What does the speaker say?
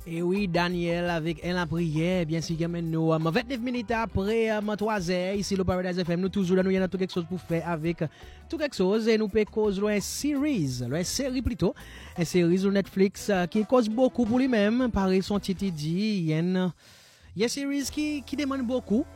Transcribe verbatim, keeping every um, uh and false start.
Et oui, Daniel avec Elle la prière, bien sûr, nous, um, vingt-neuf minutes après um, trois heures, ici le Paradise F M, nous toujours là, nous y a tout quelque chose pour faire avec tout quelque chose, et nous peut cause une series, une série plutôt, une série sur Netflix uh, qui cause beaucoup pour lui-même, pareil son titre dit, il y a une, il y a une série qui, qui demande beaucoup,